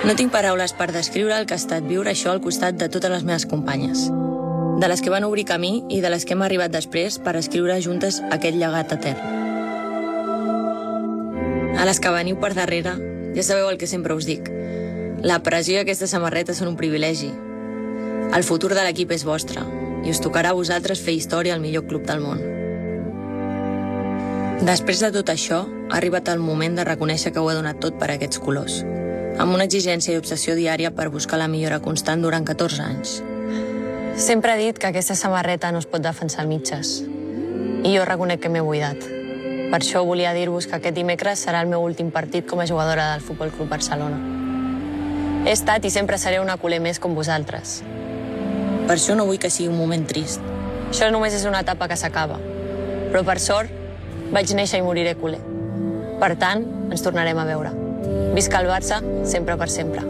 No tinc paraules per descriure el que ha estat viure això al costat de totes les meves companyes, de les que van obrir camí i de les que hem arribat després per escriure juntes aquest llegat etern. A les que veniu per darrere, ja sabeu el que sempre us dic. La pressió i aquesta samarreta són un privilegi. El futur de l'equip és vostre i us tocarà a vosaltres fer història al millor club del món. Després de tot això, ha arribat el moment de reconèixer que ho he donat tot per aquests colors, amb una exigència i obsessió diària per buscar la millora constant durant 14 anys. Sempre he dit que aquesta samarreta no es pot defensar a mitges, i jo reconec que m'he buidat. Per això volia dir-vos que aquest dimecres serà el meu últim partit com a jugadora del Futbol Club Barcelona. He estat i sempre seré una culer més com vosaltres. Per això no vull que sigui un moment trist. Això només és una etapa que s'acaba, però per sort vaig néixer i moriré culer. Per tant, ens tornarem a veure. Visca el Barça, sempre per sempre.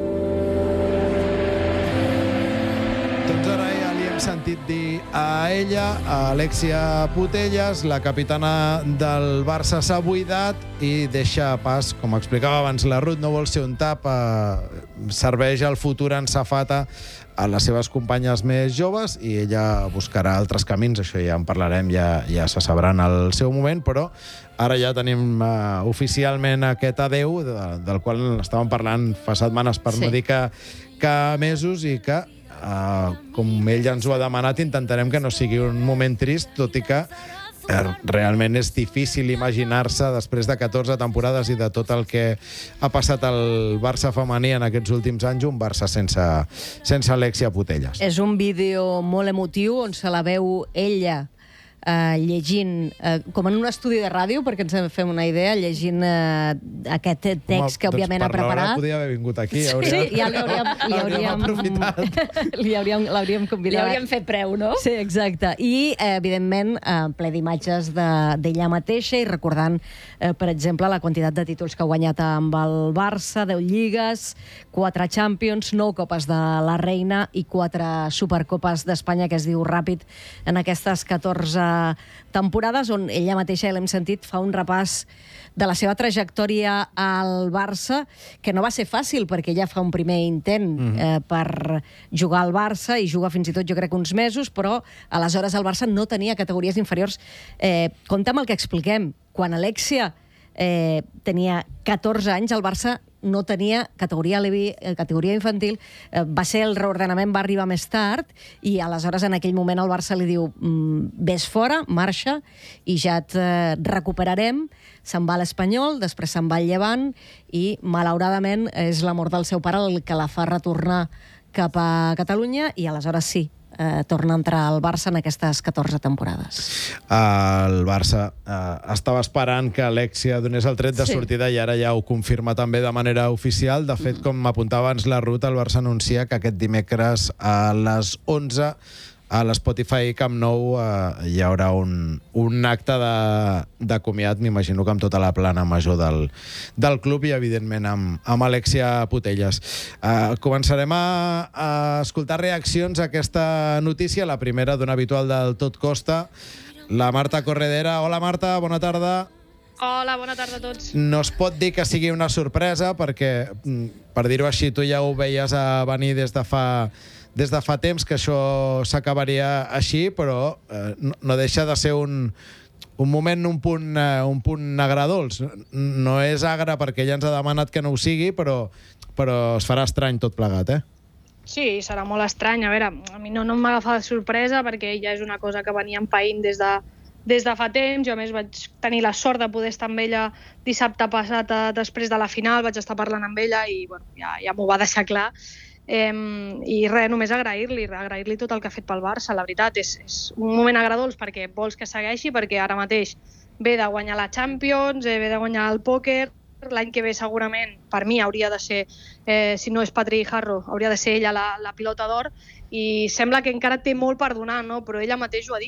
Doncs ara ja li hem sentit dir a ella, a Alexia Putellas, la capitana del Barça s'ha buidat i deixa pas, com explicava abans la Ruth, no vol ser un tap, serveix el futur en safata a les seves companyes més joves i ella buscarà altres camins, això ja en parlarem, ja se sabrà en el seu moment, però ara ja tenim oficialment aquest adeu, del qual estàvem parlant fa setmanes, per no dir que mesos, i que, com ell ens ho ha demanat, intentarem que no sigui un moment trist, tot i que realment és difícil imaginar-se, després de 14 temporades i de tot el que ha passat al Barça femení en aquests últims anys, un Barça sense Alexia Putellas. És un vídeo molt emotiu on se la veu ella llegint, com en un estudi de ràdio, perquè ens en fem una idea, llegint aquest text que òbviament ha preparat. Podia haver vingut aquí. Sí, ja l'hauríem convidat. Li hauríem fet preu, no? Sí, exacte. I, evidentment, ple d'imatges d'ella mateixa i recordant, per exemple, la quantitat de títols que ha guanyat amb el Barça, 10 lligues, 4 Champions, 9 Copes de la Reina i 4 Supercopes d'Espanya, que es diu ràpid, en aquestes 14 temporades, on ella mateixa, l'hem sentit, fa un repàs de la seva trajectòria al Barça, que no va ser fàcil, perquè ella fa un primer intent per jugar al Barça, i juga fins i tot, jo crec, uns mesos, però aleshores el Barça no tenia categories inferiors. Compte amb el que expliquem. Quan Alexia tenia 14 anys, el Barça no tenia categoria infantil, va ser el reordenament, va arribar més tard, i aleshores en aquell moment el Barça li diu ves fora, marxa, i ja et recuperarem. Se'n va a l'Espanyol, després se'n va al Llevant, i malauradament és la mort del seu pare el que la fa retornar cap a Catalunya, i aleshores sí, torna a entrar al Barça en aquestes 14 temporades. El Barça estava esperant que Alexia donés el tret de sortida i ara ja ho confirma també de manera oficial. De fet, com m'apuntava abans la Ruth, el Barça anuncia que aquest dimecres a les 11 a l'Spotify Camp Nou hi haurà un acte de comiat, m'imagino que amb tota la plana major del club i, evidentment, amb Alexia Putellas. Començarem a escoltar reaccions a aquesta notícia, la primera d'un habitual del Tot Costa, la Marta Corredera. Hola, Marta, bona tarda. Hola, bona tarda a tots. No es pot dir que sigui una sorpresa, perquè, per dir-ho així, tu ja ho veies a venir des de fa temps, que això s'acabaria així, però no deixa de ser un moment, un punt agredolç. No és agre perquè ella ens ha demanat que no ho sigui, però es farà estrany tot plegat, eh? Sí, serà molt estrany. A veure, a mi no m'agafa de sorpresa, perquè ja és una cosa que venia empaïnt des de fa temps. Jo, a més, vaig tenir la sort de poder estar amb ella dissabte passat, després de la final, vaig estar parlant amb ella i ja m'ho va deixar clar. I res, només agrair-li tot el que ha fet pel Barça. La veritat, és un moment agradolç perquè vols que segueixi, perquè ara mateix ve de guanyar la Champions, ve de guanyar el pòquer. L'any que ve segurament, per mi, hauria de ser, si no és Patri Jarro, hauria de ser ella la pilota d'or, i sembla que encara té molt per donar, no? Però ella mateix ho ha dit.